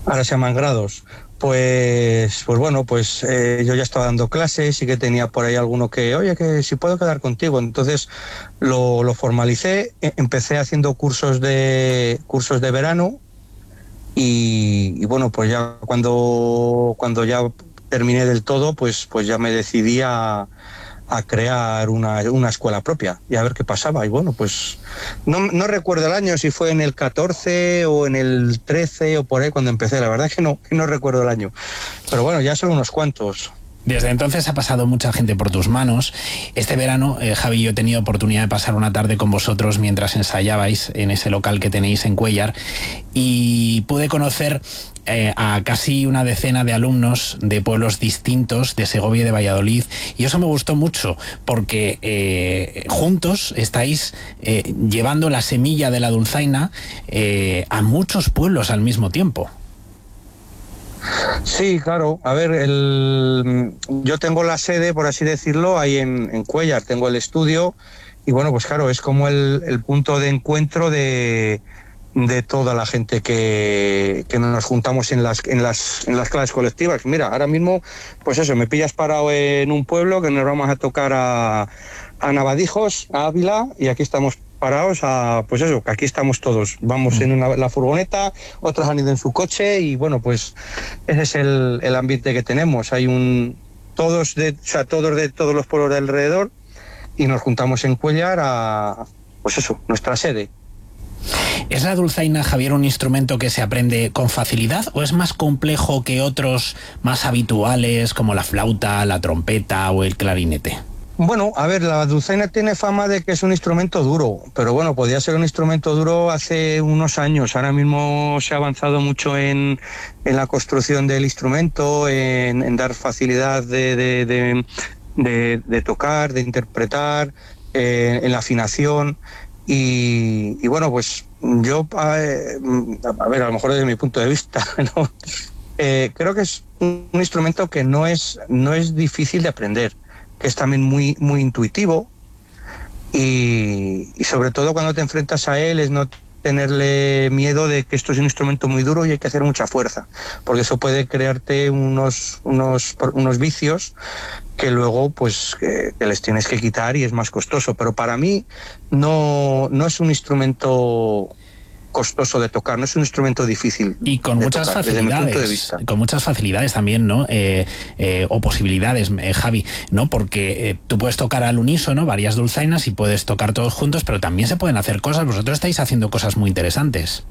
Ahora se llaman grados. Pues bueno, pues yo ya estaba dando clases y que tenía por ahí alguno que, oye, que si puedo quedar contigo. Entonces lo formalicé, empecé haciendo cursos de verano y bueno, pues ya cuando ya terminé del todo, pues ya me decidí a crear una escuela propia y a ver qué pasaba. Y bueno, pues no recuerdo el año, si fue en el 14 o en el 13 o por ahí cuando empecé. La verdad es que no recuerdo el año. Pero bueno, ya son unos cuantos. Desde entonces ha pasado mucha gente por tus manos. Este verano, Javi, yo he tenido oportunidad de pasar una tarde con vosotros mientras ensayabais en ese local que tenéis en Cuéllar y pude conocer a casi una decena de alumnos de pueblos distintos, de Segovia y de Valladolid, y eso me gustó mucho porque juntos estáis llevando la semilla de la dulzaina a muchos pueblos al mismo tiempo. Sí, claro. A ver, yo tengo la sede, por así decirlo, ahí en Cuéllar, tengo el estudio y bueno, pues claro, es como el punto de encuentro de toda la gente que nos juntamos en las clases colectivas. Mira, ahora mismo, pues eso, me pillas parado en un pueblo que nos vamos a tocar a Navadijos, a Ávila, y aquí estamos parados pues eso, que aquí estamos todos. Vamos en la furgoneta, otros han ido en su coche y bueno, pues ese es el ambiente que tenemos. Hay todos de todos los pueblos de alrededor y nos juntamos en Cuéllar pues eso, nuestra sede. ¿Es la dulzaina, Javier, un instrumento que se aprende con facilidad o es más complejo que otros más habituales como la flauta, la trompeta o el clarinete? Bueno, a ver, la dulzaina tiene fama de que es un instrumento duro, pero bueno, podía ser un instrumento duro hace unos años. Ahora mismo se ha avanzado mucho en la construcción del instrumento, en dar facilidad de tocar, de interpretar, en la afinación. Y bueno, pues yo, a ver, a lo mejor desde mi punto de vista, ¿no? Creo que es un instrumento que no es difícil de aprender, que es también muy, muy intuitivo y sobre todo cuando te enfrentas a él es no tenerle miedo de que esto es un instrumento muy duro y hay que hacer mucha fuerza, porque eso puede crearte unos vicios que luego pues que les tienes que quitar y es más costoso. Pero para mí no es un instrumento costoso de tocar, no es un instrumento difícil y con de muchas tocar, facilidades, desde mi punto de vista. con muchas facilidades también, ¿no? O posibilidades, Javi, ¿no? Porque tú puedes tocar al unísono varias dulzainas y puedes tocar todos juntos, pero también se pueden hacer cosas. Vosotros estáis haciendo cosas muy interesantes.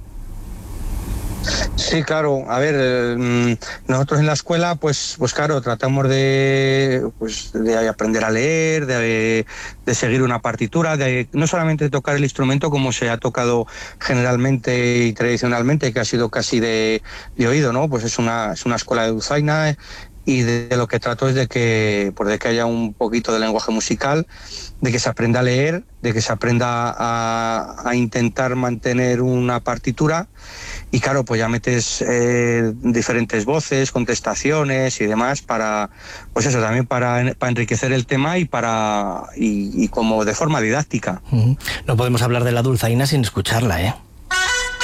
Sí, claro. A ver, nosotros en la escuela, pues claro, tratamos de aprender a leer, de seguir una partitura, de no solamente tocar el instrumento como se ha tocado generalmente y tradicionalmente, que ha sido casi de oído, ¿no? Pues es una escuela de dulzaina y de lo que trato es de que haya un poquito de lenguaje musical, de que se aprenda a leer, de que se aprenda a intentar mantener una partitura. Y claro, pues ya metes diferentes voces, contestaciones y demás para, pues eso, también para enriquecer el tema y como de forma didáctica. No podemos hablar de la dulzaina sin escucharla, ¿eh?